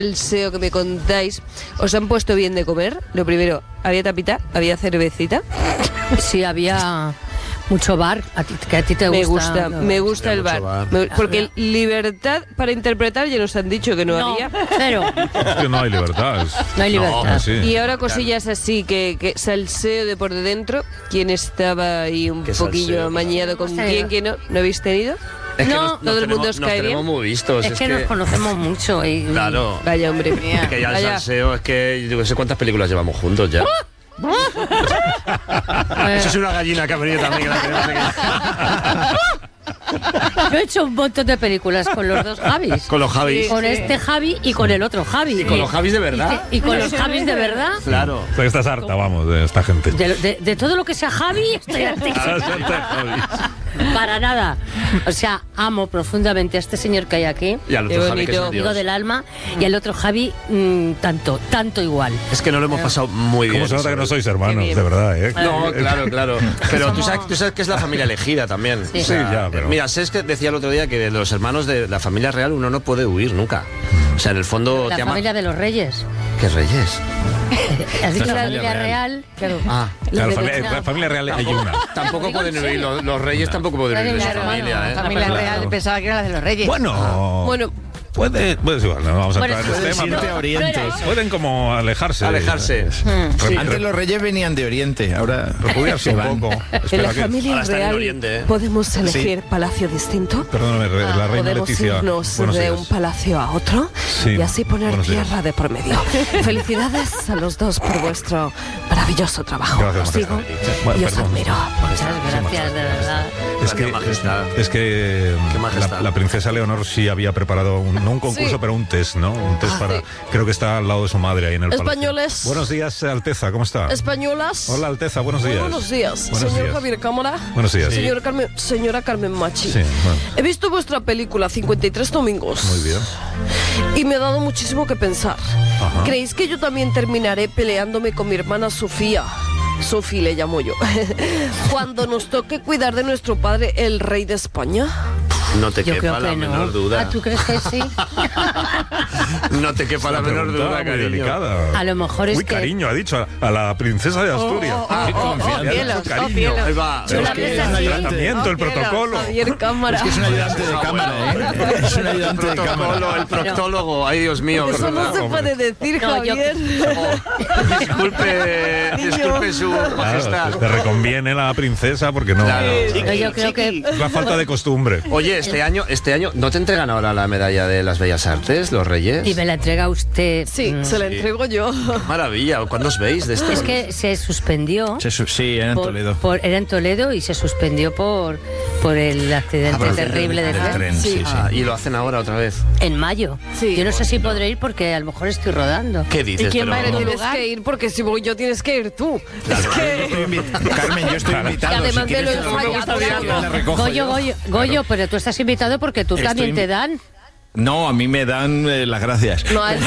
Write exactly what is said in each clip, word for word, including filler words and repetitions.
El S E O que me contáis, ¿os han puesto bien de comer? Lo primero, ¿había tapita? ¿Había cervecita? Sí, había mucho bar, a ti, que a ti te me gusta. gusta. Me gusta el bar. bar. Me, porque había. libertad para interpretar ya nos han dicho que no, no había. Cero. Es que no hay libertad. No hay libertad. No, sí. Y ahora cosillas así, que, que salseo de por dentro. ¿Quién estaba ahí un poquillo amañado con quién? ¿Quién no? ¿No habéis tenido? Es que no, nos, todo nos el mundo tenemos, os cae nos bien. muy vistos. Es, es que, que nos conocemos mucho. Y, claro. Vaya, hombre. Es que ya el Vaya. salseo, es que yo no sé cuántas películas llevamos juntos ya. Eso es una gallina que ha venido también. Que la tenemos aquí. Yo he hecho un montón de películas con los dos Javis. Con los Javis. Con este Javi y con el otro Javi. Y con los Javis de verdad. Y, y con los Javis de verdad. Claro. O sea, que estás harta, vamos, de esta gente. De, de, de todo lo que sea Javi, estoy harta. Para nada. O sea, amo profundamente a este señor que hay aquí. Y al otro Javi, que es un amigo dios. del alma. Y al otro Javi, mmm, tanto, tanto igual. Es que no lo hemos pasado muy bien. ¿Cómo se nota que no sois hermanos, bien. de verdad, eh? No, claro, claro. Pero tú sabes, tú sabes que es la familia elegida también. Sí. O sea, Sí, ya, pero- Mira, sé que decía el otro día que de los hermanos de la familia real uno no puede huir nunca. O sea, en el fondo La te ama... familia de los reyes. ¿Qué reyes? Has dicho La la familia familia real. Claro. Ah, Claro, de familia, verdad. la familia real hay una. tampoco pueden huir. Los, los reyes tampoco pueden huir de su Claro, familia, ¿eh? La familia Claro. real pensaba que era la de los reyes. Bueno, Bueno, puede, pues igual, no vamos a Bueno, entrar en sí, este sí, tema. sí, pero no, Oriente. no era eso. pueden como alejarse. Alejarse. Re- Antes los reyes venían de Oriente, ahora repudiarse se un van. poco. en Espera la que- familia ahora están en real Oriente, ¿eh? podemos elegir palacio distinto. Perdóname, re- la reina Podemos Leticia. irnos buenos de días. un palacio a otro Sí, y así poner buenos días. tierra de por medio. Felicidades a los dos por vuestro maravilloso trabajo. Gracias, Os sigo majestad. Bueno, y os perdón. admiro. Muchas gracias, de verdad. Es que, Qué majestad. es que Qué majestad. la, la princesa Leonor sí había preparado un, no un concurso, Sí. pero un test, ¿no? Un test Ah, para. sí. Creo que está al lado de su madre ahí en el Españoles. palacio. Buenos días, Alteza, ¿cómo está? Españolas. Hola, Alteza, buenos días. Buenos días, Buenos señor días. Javier Cámara. Buenos días. Señor Carmen, señora Carmen Machi. Sí, bueno, He visto vuestra película cincuenta y tres domingos. muy bien. Y me ha dado muchísimo que pensar. Ajá. ¿Creéis que yo también terminaré peleándome con mi hermana Sofía? Sofi le llamo yo. Cuando nos toque cuidar de nuestro padre, el rey de España. No te Yo quepa creo la que no. menor duda. Ah, ¿tú crees que sí? No te quepa la Una menor pregunta duda, muy cariño. delicada. A lo mejor es Muy que... cariño, ha dicho a, a la princesa de Asturias. Qué confianza. cielos, Mucho cariño. oh, cielos. Ahí va. Yo Es la que mesa es un sí. tratamiento, el Oh, cielo, protocolo. Javier Cámara. Es que es un ayudante de cámara, ¿eh? Es un ayudante de cámara. Proctólogo, el proctólogo. Ay, Dios mío. Eso no perdona. se puede decir, No, yo- Javier. Oh, disculpe, disculpe su majestad. Claro, te reconviene la princesa porque no. Claro. No, yo creo que... Es la falta de costumbre. Oye, este año, este año, ¿no te entregan ahora la medalla de las Bellas Artes, los Reyes? Y me la entrega usted. Sí, mm, se la entrego yo. Maravilla. ¿Cuándo os veis de esto? Es que se suspendió. Se su- Sí, era en por- Toledo. por- era en Toledo y se suspendió por, por el accidente Ah, por el terrible de del tren. tren, sí, sí. Ah, y lo hacen ahora otra vez. En mayo. Sí. Yo no sé si podré ir porque a lo mejor estoy rodando. ¿Qué dices? ¿Y quién Pero- va a ir? Tienes lugar? que ir porque si voy yo tienes que ir tú. Es que... Estoy invitado. Carmen, yo estoy invitado. Y además si de quieres, lo te lo- ensayado, te la recojo Goyo, yo. Goyo, Goyo, pero tú estás invitado porque tú Estoy también invi- te dan. No, a mí me dan eh, las gracias. No, a él,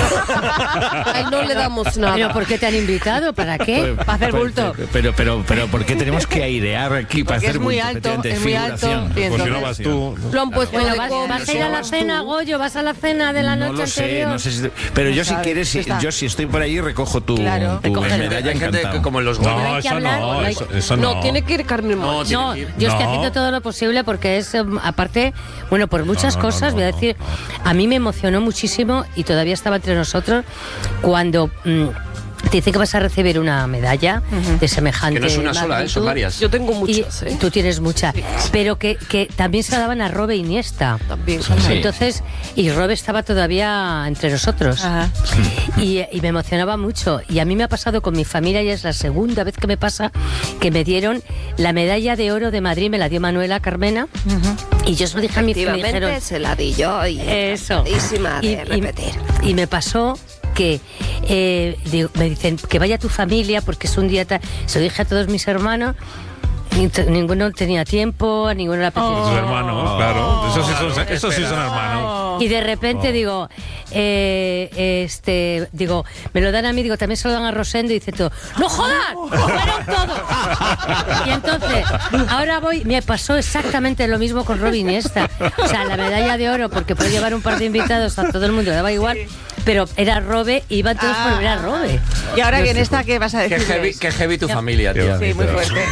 a él no le damos nada. ¿Pero por qué te han invitado? ¿Para qué? Pues, ¿Para hacer pues, bulto? Pero, pero, pero, ¿por qué tenemos que airear aquí para Porque hacer es muy bulto? alto, Efectivamente, es muy alto, figuración. y Pues si no entonces- vas tú. Lo han puesto Bueno, de vas, cómo, vas a ir a la vas tú. cena, Goyo, vas a la cena de la No noche lo sé, anterior. no sé si... Pero yo si sabes, quieres, si- está. yo si estoy por ahí recojo tu, Claro. tu Recoge- medalla Hay gente encantado. que como en los No, Goya. hay que eso hablar, no, no hay- eso, eso no. No, tiene que ir Carmen No, Machi. tiene No, que ir. yo estoy No. haciendo todo lo posible porque es, em, aparte, bueno, por muchas no, no, cosas, no, voy a no, decir, no. a mí me emocionó muchísimo y todavía estaba entre nosotros cuando mm, te dice que vas a recibir una medalla de semejante Que no es una sola, ¿eh? Son magnitud. varias. Yo tengo Y muchas, ¿eh? tú tienes muchas, pero que, que también se la daban a Robe Iniesta. También. Sí. Entonces, y Robe estaba todavía entre nosotros. Ajá. Y, y me emocionaba mucho. Y a mí me ha pasado con mi familia y es la segunda vez que me pasa que me dieron la medalla de oro de Madrid, me la dio Manuela Carmena. Y yo se lo dije a mi familia. Me dijeron, se la di yo y eso. encantadísima de Y- y- repetir. Y me pasó que eh, digo, me dicen que vaya tu familia porque es un día tal. Se lo dije a todos mis hermanos. y t- Ninguno tenía tiempo, a ninguno le apetecía. Sus hermanos, claro. Esos sí son, esos sí son hermanos. No. Y de repente Oh. digo, eh, este, digo, me lo dan a mí, digo, también se lo dan a Rosendo y dice todo, ¡no jodas! ¡Fueron todos! Y entonces, ahora voy, me pasó exactamente lo mismo con Robin Iniesta. O sea, la medalla de oro, porque puede llevar un par de invitados a todo el mundo, le daba igual, pero era Robe, y iban todos Ah, por ver a Robe. Y ahora que en esta, ¿qué vas a Qué decir? heavy, qué heavy tu familia, tío. Sí, muy fuerte.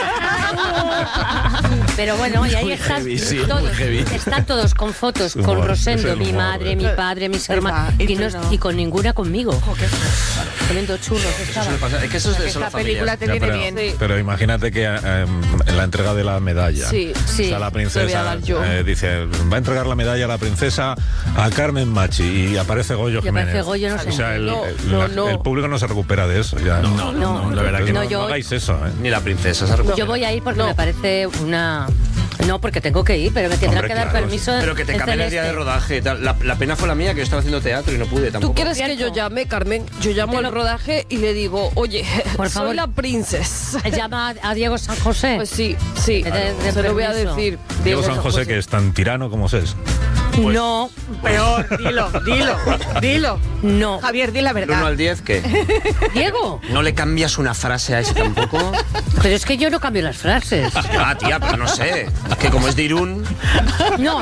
Pero bueno, y ahí Muy están heavy, sí, todos, muy heavy. están todos con fotos, Es con humor, Rosendo, es el mi humor, madre, ¿eh? mi padre, mis hermanos, y y, no- tú no. y con ninguna conmigo. Comiendo churros Eso estaba. suele pasar. Es que eso es de Esta solo película familias. te Ya, viene pero, bien. Sí. pero imagínate que eh, en la entrega de la medalla, Sí, sí. o sea, la Te voy a princesa dar yo. eh, dice, va a entregar la medalla a la princesa a Carmen Machi y aparece Goyo Y Jiménez. aparece Goyo, no sé. O sea, el, No, el- no, la- no. el público no se recupera de eso. Ya. No, no, no, la verdad que no, no, yo- no hagáis eso, ¿eh? Ni la princesa se recupera. Yo voy a ir porque No. me parece una... No, porque tengo que ir, pero me tendrá Hombre, que dar claro, permiso. Pero que te el cambien el día de celeste. rodaje y tal. La, la pena fue la mía, que yo estaba haciendo teatro y no pude tampoco. ¿Tú quieres que Cierto. yo llame, Carmen? Yo llamo al rodaje y le digo, oye, Por favor. soy la princesa. Llama a Diego San José. Pues sí, sí, Que te dé se lo voy a permiso. decir. Diego San José, que es tan tirano como es. no, Peor, dilo, dilo, dilo. no. Javier, di la Del uno verdad. al diez, ¿qué? Diego, ¿No le cambias una frase a ese tampoco? pero es que yo no cambio las frases. Ah, tía, pero no sé. Que como es de Irún... No.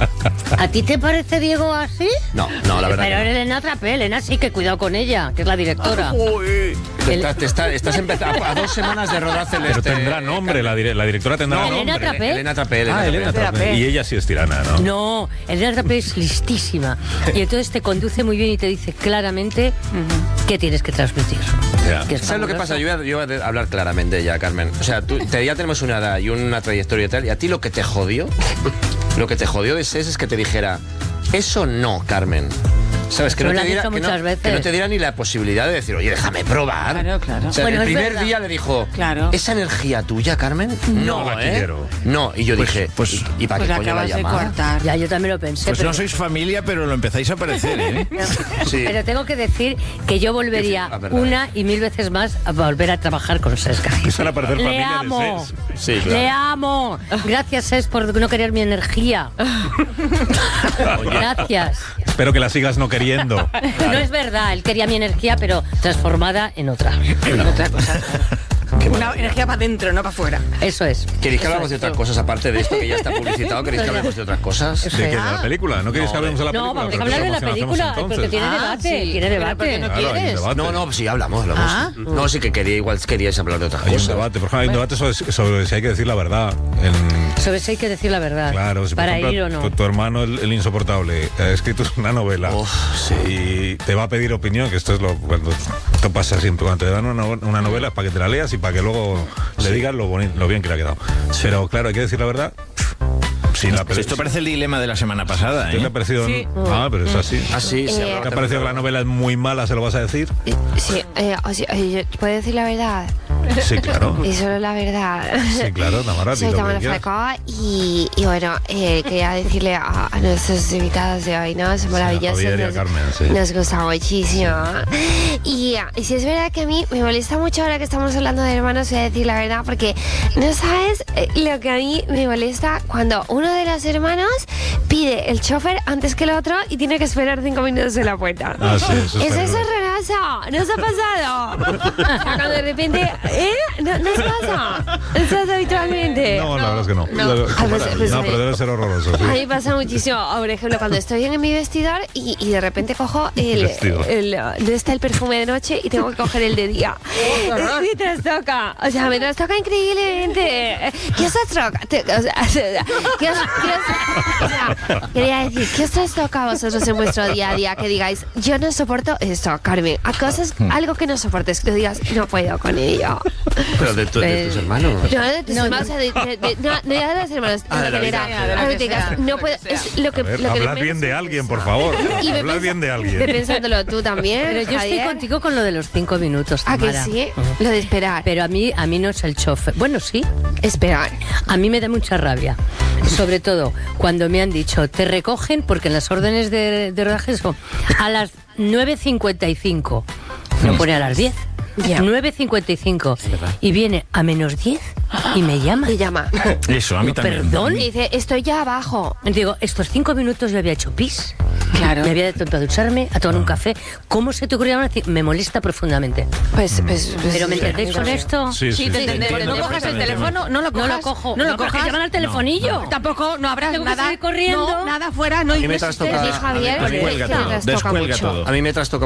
¿A ti te parece Diego así? No, no, la verdad Pero que no. Elena Trapé, Elena sí, que cuidado con ella, que es la directora. Te estás, te está- estás empezando a dos semanas de rodar Celeste. Pero tendrá nombre, la, dire- la directora tendrá No, Elena nombre. Trapé. Elena Trapé. Elena Ah, Trapé. Elena Trapé. Trapé. Y ella sí es tirana, ¿no? No, Elena Trapé es listísima. Y entonces te conduce muy bien y te dice claramente qué tienes que transmitir. Ya. Que es ¿Sabes lo que fabuloso. pasa? Yo voy, a, yo voy a hablar claramente ya, Carmen. O sea, tú, te- ya tenemos una edad y una trayectoria y tal, y a ti lo que te jodió, lo que te jodió de ese es que te dijera, eso no, Carmen. ¿Sabes? Que Pero no, lo te han diera, dicho que, no, muchas veces. que no te diera ni la posibilidad de decir, oye, déjame probar. Claro, claro. O sea, Bueno, el es primer verdad. día le dijo, Claro. ¿esa energía tuya, Carmen? No, No la ¿eh? quiero. No, y yo Pues- dije, pues- ¿y, y para Pues qué la coño la acabas de llamada? cortar. Ya, yo también lo pensé. Pues pero, no sois familia, pero lo empezáis a parecer, ¿eh? Sí. pero tengo que decir que yo volvería Sí, la verdad. una y mil veces más a volver a trabajar con Sesca. Empiezan a parecer Le familia de amo. Ses. Sí, Le claro. amo. Gracias, Ses, por no querer mi energía. Gracias. Espero que la sigas no queriendo. No es verdad, él quería mi energía, pero transformada en otra. Otra cosa. Una energía para adentro, no para afuera. Eso es. ¿Queréis que Eso hablamos de es. otras cosas aparte de esto que ya está publicitado? ¿Queréis que hablemos de otras cosas? ¿De qué? ¿De la película? ¿No queréis que hablemos de la No, película? vamos a Pero hablar de la ¿cómo hacemos película, entonces? porque tiene Ah, debate, sí. tiene Pero ¿por debate. qué no Claro, hay un quieres? debate. No, no, sí, hablamos, hablamos. Ah. No, sí que quería, igual queríais hablar de otras Hay un cosas. debate, por ejemplo, hay un debate sobre, sobre si hay que decir la verdad. En- Sobre si hay que decir la verdad. Claro, si por para ejemplo, ir o no. tu, tu hermano, el, el insoportable, ha escrito una novela Uf, sí. y te va a pedir opinión, que esto es lo cuando esto pasa siempre, cuando te dan una, una novela es para que te la leas y para que luego le digas lo, boni- lo bien que le ha quedado. Pero claro, hay que decir la verdad. Sí, la Pues esto parece el dilema de la semana pasada, ¿Qué te ha ¿eh? parecido? Sí. Ah, pero es así. Ah, sí, sí. Eh, hablaba ¿Te ha parecido que la novela es muy mala, se lo vas a decir? Sí, eh, o sea, eh, yo- ¿puedo decir la verdad? Sí, claro. Y solo la verdad. Sí, claro, Tamara, di Soy lo que Tamara quieras. Falcó y, y bueno, eh, quería decirle a, a nuestros invitados de hoy, ¿no? Son maravillosos. Javier y a nos, Carmen, sí. nos gusta muchísimo. Y, ah, y si es verdad que a mí me molesta mucho ahora que estamos hablando de hermanos, voy a decir la verdad, porque no sabes eh, lo que a mí me molesta cuando uno de los hermanos pide el chofer antes que el otro y tiene que esperar cinco minutos en la puerta. Ah, sí, eso es Eso es terrible. horroroso, ¿no os ha pasado? O sea, cuando de repente, ¿eh? ¿No, no os pasa? ¿Eso es habitualmente? No, la verdad es que no. Lo- Ah, pues- pues no, ahí- pero debe ser horroroso. sí. A mí pasa muchísimo, por ejemplo, cuando estoy en mi vestidor y, y de repente cojo el, Vestidor. el, ¿dónde está el perfume de noche y tengo que coger el de día? Me trastoca, o sea, me trastoca increíblemente. ¿Qué os trastoca? Te- O sea, ¿qué os, qué os- o sea, quería decir, ¿qué os trastoca a vosotros en vuestro día a día? Que digáis, yo no soporto esto, Carmen. A cosas, algo que no soportes, que digas, no puedo con ello. Pero de, tu- de tus Eh, hermanos. No, de tus hermanos, o sea, de, de- de- no, no ya de los hermanos, Ah, de en la general. vida. De lo Algo que que digas, sea, no de lo puedo, que sea. es lo que, A ver, lo que hablad menos bien de me alguien, gusta. por favor. Y ve Hablad pens- bien de Ve alguien. pensándolo tú también. Pero yo estoy Javier. contigo con lo de los cinco minutos, ¿A que Tamara. sí? Lo de esperar. Pero a mí, a mí no es el chofer. Bueno, sí. Esperar. A mí me da mucha rabia. Sobre todo cuando me han dicho, te recogen, porque en las órdenes de, de rodaje son a las nueve cincuenta y cinco. No pone a las diez. Ya. nueve cincuenta y cinco. Y viene a menos diez y me llama. Y llama. Eso, a mí Digo, también. ¿perdón? Y dice, estoy ya abajo. Digo, estos cinco minutos yo había hecho pis. Claro. Me había ido a ducharme, a tomar un café. ¿Cómo se te ocurrió decir? Me molesta profundamente. Pues, pues, pues, ¿Pero me sí, entendéis con amigo. esto? Sí, Sí, sí, te sí, entendemos. entiendo No cojas el perfectamente. teléfono, no lo No cojas. lo cojo. No lo No, porque cojas. llaman al telefonillo. Tampoco, no abras Tengo que nada. salir corriendo. No, nada fuera, no A mí me ingreses. trastoca- Sí, Javier, Descuelga que todo, trastoca descuelga mucho. todo. A mí me trastoca